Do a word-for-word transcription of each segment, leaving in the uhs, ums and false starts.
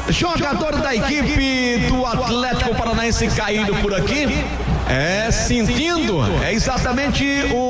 Jogador da equipe do Atlético Paranaense caído por aqui. É, sentindo, é exatamente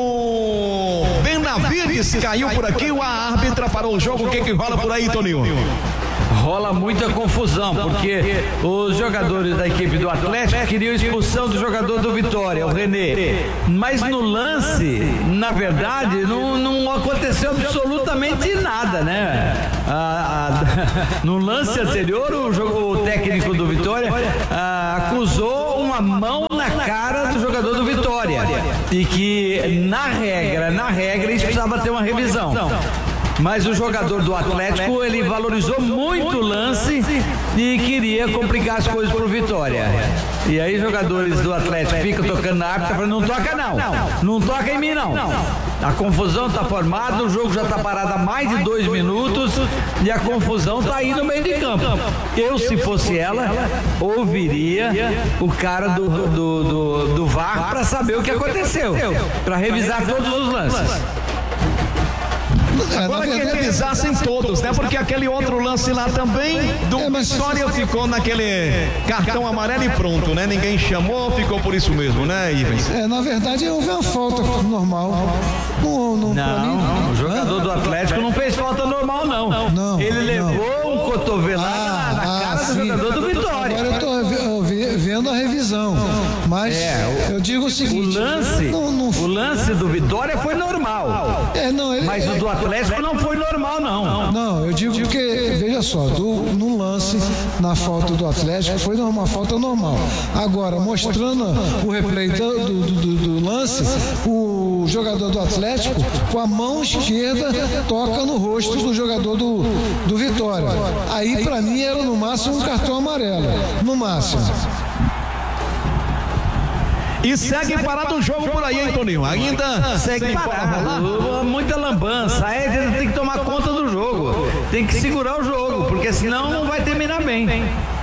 o Benavides caiu por aqui, o árbitra parou o jogo. O que que rola por aí, Toninho? Rola muita confusão, porque os jogadores da equipe do Atlético queriam expulsão do jogador do Vitória, o René. Mas no lance, na verdade, não, não aconteceu absolutamente nada, né? Ah, ah, no lance anterior, o, jogo, o técnico do Vitória ah, acusou uma mão na cara do jogador do Vitória. E que, na regra, na regra, isso precisava ter uma revisão. Mas o jogador do Atlético, ele valorizou muito o lance e queria complicar as coisas pro Vitória. E aí jogadores do Atlético ficam tocando na árbitra, falando, não toca não, não toca em mim não. A confusão tá formada, o jogo já tá parado há mais de dois minutos e a confusão tá aí no meio de campo. Eu, se fosse ela, ouviria o cara do, do, do, do V A R para saber o que aconteceu, para revisar todos os lances. Agora que revisassem todos, né? Porque aquele outro lance lá também do é, mas... Vitória ficou naquele cartão amarelo e pronto, né? Ninguém chamou, ficou por isso mesmo, né, Ivens? É, na verdade houve uma falta normal. Não, não, não o jogador do Atlético não fez falta normal, não. não Ele levou não. um cotovelado ah, na, na cara ah, do sim. jogador do Vitória. Agora eu tô vendo a revisão. Mas é, eu digo o seguinte: o lance, não, não... o lance do Vitória foi normal. É, não, ele, mas o do Atlético não foi normal, não. Não, eu digo porque, veja só, do, no lance, na falta do Atlético, foi uma falta normal. Agora, mostrando o replay do, do, do, do lance, o jogador do Atlético, com a mão esquerda, toca no rosto do jogador do, do Vitória. Aí, pra mim, era no máximo um cartão amarelo. No máximo. E segue parado o jogo por aí, hein, Toninho? Ainda segue parado. Muita lambança. A Edna tem que tomar conta do jogo. Tem que segurar o jogo, porque senão não vai terminar bem.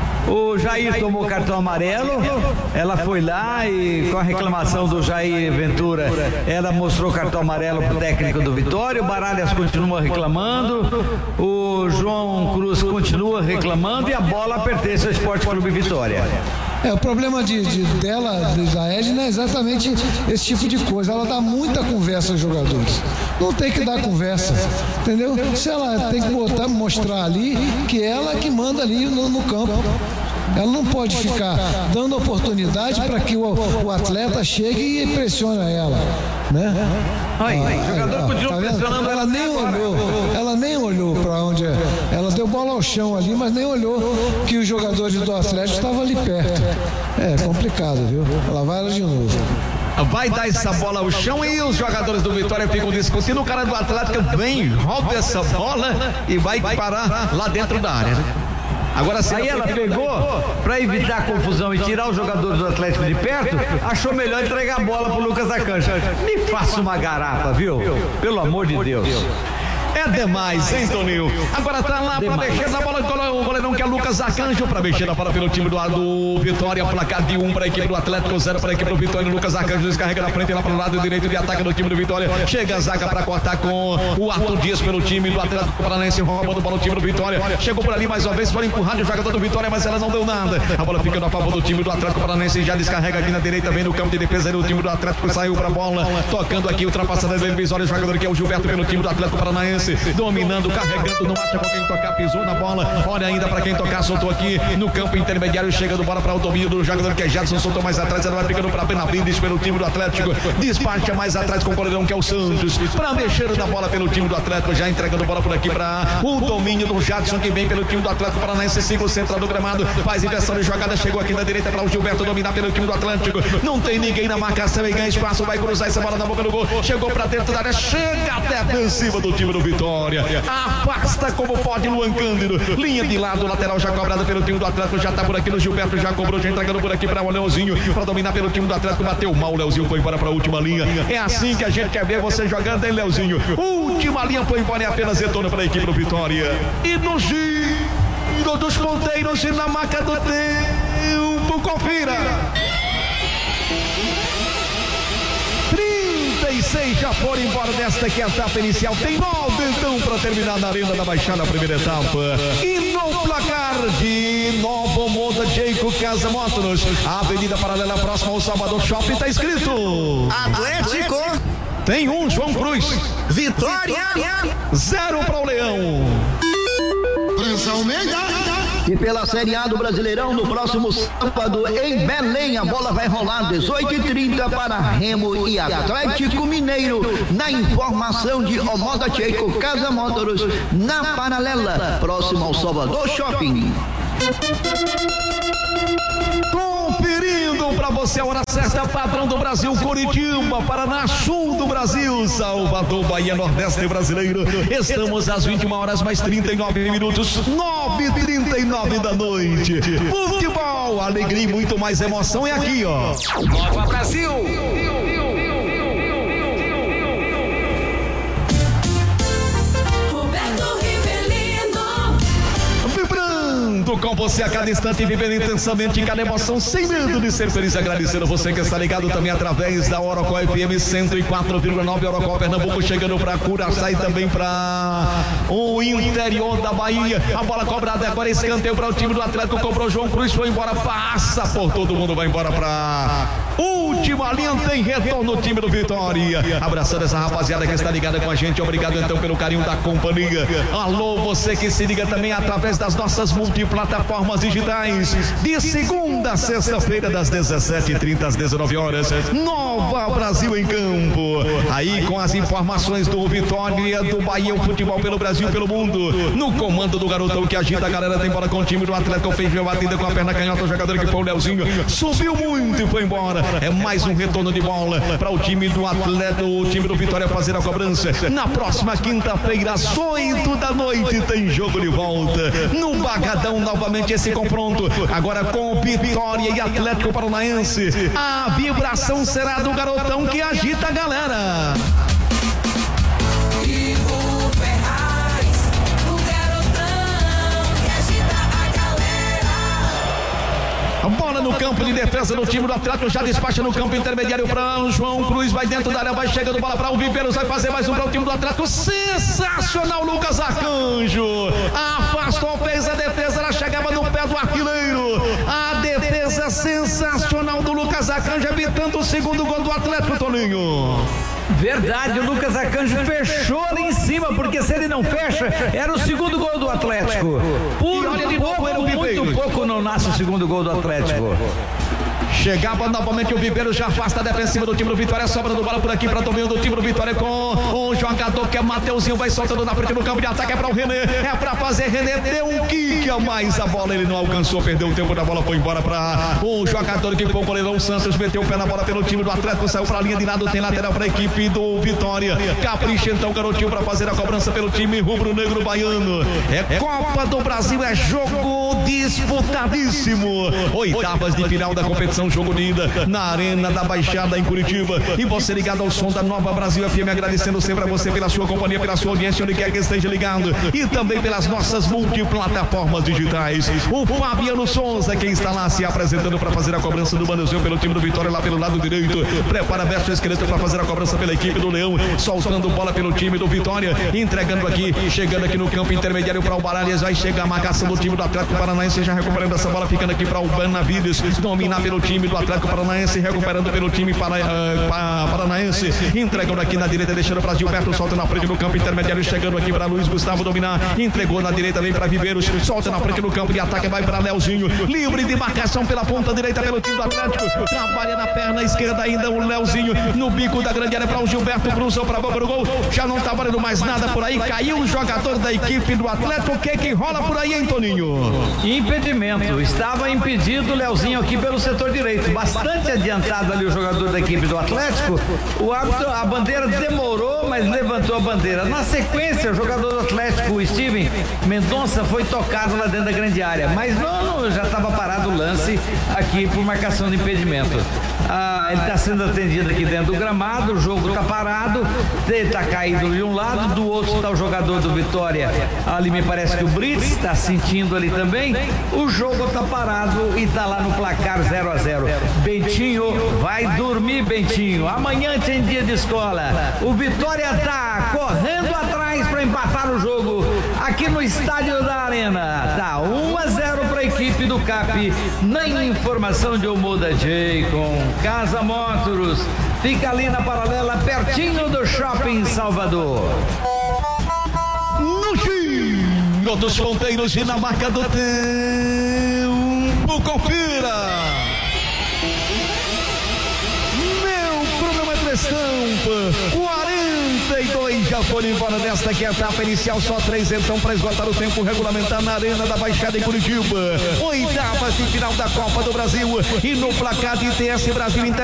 O Jair tomou cartão amarelo, ela foi lá e com a reclamação do Jair Ventura, ela mostrou cartão amarelo pro técnico do Vitória, o Baralhas continua reclamando, o João Cruz continua reclamando e a bola pertence ao Esporte Clube Vitória. É, o problema de, de, dela, da Edna, é exatamente esse tipo de coisa. Ela dá muita conversa aos jogadores. Não tem que dar conversa, entendeu? Se ela tem que botar, mostrar ali que ela é que manda ali no, no campo. Ela não pode ficar dando oportunidade para que o, o atleta chegue e pressione ela, né? Ai, ah, o jogador ah, continua tá pressionando ela, nem olhou, ela nem olhou para onde é. Ela deu bola ao chão ali, mas nem olhou que os jogadores do Atlético estavam ali perto. É complicado, viu? Ela vai lá de novo. Vai dar essa bola ao chão e os jogadores do Vitória ficam discutindo. O cara do Atlético vem, rouba essa bola e vai parar lá dentro da área, né? Agora sim, aí ela pegou, para evitar a confusão e tirar os jogadores do Atlético de perto, achou melhor entregar a bola pro Lucas Acancha. Me faça uma garapa, viu? Pelo amor de Deus. É demais, hein, Toninho? Agora tá lá pra mexer na bola, o goleirão que é Lucas Arcanjo, pra mexer na bola pelo time do, do Vitória, placar de um pra equipe do Atlético, zero pra equipe do Vitória. Lucas Arcanjo descarrega na frente lá pro lado direito de ataque do time do Vitória. Chega a zaga pra cortar com o Arthur Dias pelo time do Atlético Paranaense, roubando bola no time do Vitória. Chegou por ali mais uma vez, foi empurrado o jogador do Vitória, mas ela não deu nada. A bola fica a favor do time do Atlético Paranaense, já descarrega aqui na direita, vem no campo de defesa do time do Atlético, saiu pra bola, tocando aqui, ultrapassada dele, visória, o jogador que é o Gilberto pelo time do Atlético Paranaense, dominando, carregando, não acha pra quem tocar, pisou na bola, olha ainda pra quem tocar, soltou aqui no campo intermediário, chega do bola para o domínio do jogador que é Jadson, soltou mais atrás, ela vai ficando pra Benavides pelo time do Atlético, despacha mais atrás com o goleirão que é o Santos, pra mexer na bola pelo time do Atlético, já entregando bola por aqui pra o domínio do Jadson que vem pelo time do Atlético Paranaense, siga o centro do gramado, faz inversão de jogada, chegou aqui na direita para o Gilberto dominar pelo time do Atlético, não tem ninguém na marcação e ganha espaço, vai cruzar essa bola na boca do gol, chegou pra dentro da área, chega até a defensiva do time do Vitória, afasta como pode Luan Cândido, linha de lado, lateral já cobrada pelo time do Atlético, já tá por aqui no Gilberto, já cobrou, já entregando por aqui para o Leozinho, para dominar pelo time do Atlético, bateu mal, o Leozinho foi embora para a última linha, é assim que a gente quer ver você jogando, hein, Leozinho? Última linha foi embora e apenas retorno para a equipe do Vitória, e no giro dos ponteiros e na marca do tempo, confira! trinta e seis já foram embora desta que é a etapa inicial. Tem nove então para terminar na Arena da Baixada, a primeira etapa. E no placar de ali, Novo Mundo, Jeico Casa Motors, Avenida Paralela, próxima ao Salvador Shopping, tá escrito Atlético. Tem um, João Cruz. Vitória. Zero para o Leão. E pela Série A do Brasileirão, no próximo sábado, em Belém, a bola vai rolar dezoito e trinta para Remo e Atlético Mineiro. Na informação de Omoda Checo Casa Motors, na Paralela, próximo ao Salvador Shopping. Conferindo para você a hora certa, padrão do Brasil, Curitiba, Paraná, sul do Brasil, Salvador, Bahia, Nordeste brasileiro. Estamos às vinte e uma horas mais trinta e nove minutos, nove e trinta e nove da noite. Futebol, alegria e muito mais emoção é aqui, ó. Nova Brasil. Com você a cada instante, vivendo intensamente cada emoção, sem medo de ser feliz. Agradecendo você que está ligado também através da Orocó F M cento e quatro vírgula nove, Orocó, Pernambuco, chegando para Curaçá e também para o interior da Bahia. A bola cobrada agora, escanteio para o time do Atlético, cobrou João Cruz, foi embora, passa por todo mundo, vai embora para última linha, tem retorno no time do Vitória. Abraçando essa rapaziada que está ligada com a gente, obrigado então pelo carinho da companhia. Alô, você que se liga também através das nossas multiplataformas digitais, de segunda a sexta-feira, das dezessete e trinta às dezenove horas, Nova Brasil em campo. Aí com as informações do Vitória, do Bahia, o futebol pelo Brasil, pelo mundo. No comando do garotão que agita a galera, tem bola com o time do Atlético, fez a batida com a perna canhota, o jogador que foi o Leozinho, subiu muito e foi embora. É mais um retorno de bola para o time do Atlético, o time do Vitória fazer a cobrança. Na próxima quinta-feira, às oito da noite, tem jogo de volta no Bagadão, novamente esse confronto, agora com Vitória e Atlético Paranaense. A vibração será do garotão que agita a galera. Ivo Ferraz, o garotão que agita a galera. A bola no campo de defesa do time do Atlético, já despacha no campo intermediário para o João Cruz, vai dentro da área, vai chegando bola para o Viveiros, vai fazer mais um para o time do Atlético. Sensacional, Lucas Arcanjo afastou, fez a defesa, ela chegava no pé do artilheiro. A defesa sensacional do Lucas Arcanjo, evitando o segundo gol do Atlético, Toninho. Verdade, o Lucas Arcanjo fechou ali em cima, porque se ele não fecha, era o segundo gol do Atlético. Por pouco, muito pouco não nasce o segundo gol do Atlético. Chegava novamente o Viveiro, já afasta a defensiva do time do Vitória, sobra do bola por aqui para domínio do time do Vitória com o jogador que é Mateuzinho, vai soltando na frente do campo de ataque, é para o René, é para fazer René, deu um kick a mais, a bola ele não alcançou, perdeu o tempo da bola, foi embora para o jogador que foi o goleirão Santos, meteu o pé na bola pelo time do Atlético, saiu para a linha de lado, tem lateral para a equipe do Vitória, capricha então o garotinho para fazer a cobrança pelo time rubro-negro baiano. É Copa do Brasil, é jogo disputadíssimo, oitavas de final da competição, jogo de ida na Arena da Baixada em Curitiba. E você ligado ao som da Nova Brasil F M, agradecendo sempre a você pela sua companhia, pela sua audiência, onde quer que esteja ligado, e também pelas nossas multiplataformas digitais. O Fabiano Souza, quem está lá se apresentando para fazer a cobrança do manuseio pelo time do Vitória, lá pelo lado direito, prepara verso esquerdo para fazer a cobrança pela equipe do Leão, soltando bola pelo time do Vitória, entregando aqui, chegando aqui no campo intermediário para o Baralhas, vai chegar a marcação do time do Atlético Paranaense, já recuperando essa bola, ficando aqui para o Benavides, dominar pelo time do Atlético Paranaense, recuperando pelo time para, uh, Paranaense, entregando aqui na direita, deixando para Gilberto, solta na frente do campo intermediário, chegando aqui para Luiz Gustavo dominar, entregou na direita, vem para Viveiros, solta na frente do campo de ataque, vai para Leozinho, livre de marcação pela ponta direita pelo time do Atlético, trabalha na perna esquerda ainda o Leozinho, no bico da grande área para o Gilberto, cruzou para o gol, já não tá valendo mais nada por aí, caiu o jogador da equipe do Atlético. O que que rola por aí, hein, Toninho? Impedimento, estava impedido o Leozinho aqui pelo setor direito, bastante adiantado ali o jogador da equipe do Atlético. O árbitro, a bandeira demorou, mas levantou a bandeira. Na sequência, o jogador do Atlético, o Steven Mendonça, foi tocado lá dentro da grande área, mas não, já estava parado o lance aqui por marcação de impedimento. Ah, ele está sendo atendido aqui dentro do gramado, o jogo está parado, ele está caído de um lado, do outro está o jogador do Vitória, ali me parece que o Brits está sentindo ali também, o jogo está parado e está lá no placar zero a zero. Bentinho, vai dormir, Bentinho, amanhã tem dia de escola, o Vitória está correndo atrás para empatar o jogo aqui aqui no estádio da Arena. Tá um a zero para a equipe do C A P. Na informação de Omuda J com Casa Motors. Fica ali na paralela, pertinho do Shopping Salvador. No Xingo dos Ponteiros e na marca do tempo, confira. Meu cronômetro estampa, quarenta e dois já foram embora desta que é a etapa inicial, só três então para esgotar o tempo regulamentar na Arena da Baixada em Curitiba. Oitavas de final da Copa do Brasil e no placar de T S Brasil Inter